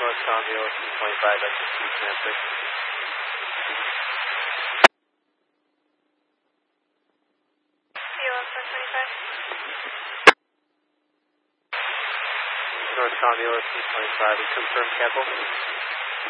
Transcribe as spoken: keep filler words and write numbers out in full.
North Comedy O S C twenty-five, that's a two transfer. North Comedy O S C twenty-five, we confirm cancel.